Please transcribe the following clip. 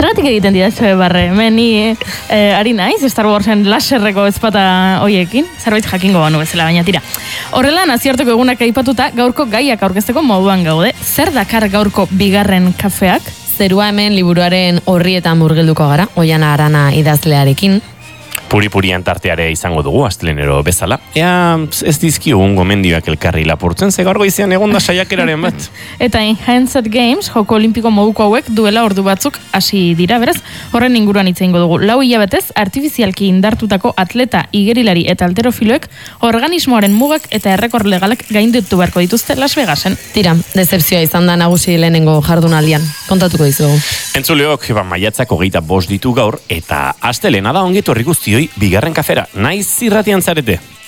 Zergatik egiten dira barre, hemen ni ari naiz, Star Warsen laserreko ezpata hoiekin, zerbait jakingo banu bezala, baina tira. Horrela, nazioarteko egunak aipatuta, gaurko gaiak aurkezteko moduan gaude. Zer dakar gaurko bigarren kafeak? Zerua hemen liburuaren horrietan murgilduko gara, Oiana Arana idazlearekin. Puri-purian tarteare izango dugu, astelenero bezala. Ea, ez dizkiogun gomendioak elkarri lapurtzen, ze gaur goizean egon da saiakeraren bat. Eta Enhanced Games, joko olimpiko moduko hauek duela ordu batzuk hasi dira, beraz, horren inguruan hitz egingo dugu. 4 hilabetez, artifizialki indartutako atleta, igerilari eta alterofiloek organismoaren mugak eta errekor legalak gainditu beharko dituzte Las Vegasen. Tira, decepzioa izan da nagusi lehenengo jardunaldian. Kontatuko dizugu. Entzuleok, maiatzak 25 ditu gaur, eta astelena da ongi etorri guztioi bigarren kafera. Naiz irratian zarete.